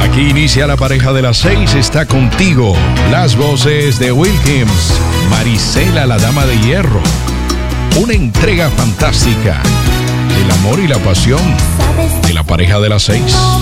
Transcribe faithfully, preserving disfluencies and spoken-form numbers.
Aquí inicia la pareja de las seis, está contigo. Las voces de Wilkins, Marisela, la dama de hierro. Una entrega fantástica del amor y la pasión de la pareja de las seis.